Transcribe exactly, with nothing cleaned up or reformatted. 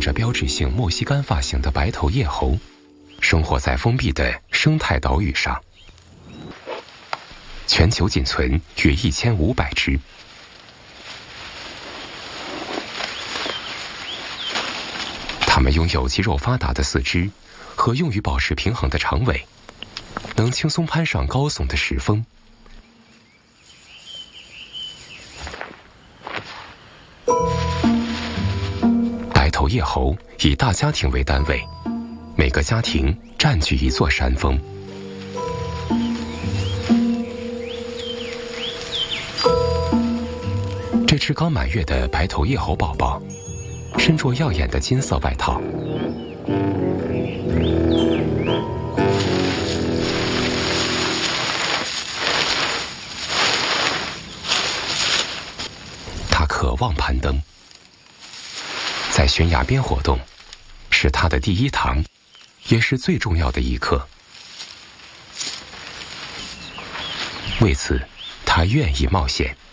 着标志性墨西干发型的白头叶猴，生活在封闭的生态岛屿上，全球仅存约一千五百只。它们拥有肌肉发达的四肢和用于保持平衡的长尾，能轻松攀上高耸的石峰。白头叶猴以大家庭为单位，每个家庭占据一座山峰。这只刚满月的白头叶猴宝宝身着耀眼的金色外套，它渴望攀登，在悬崖边活动是它的第一堂，也是最重要的一课。为此，它愿意冒险。